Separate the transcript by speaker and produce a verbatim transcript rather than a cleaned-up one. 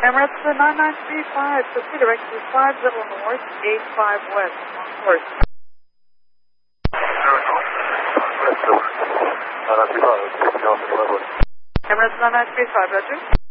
Speaker 1: Emirates nine nine three five, proceed direct to five zero north, eight five west, on course. Emirates nine nine three five, Roger.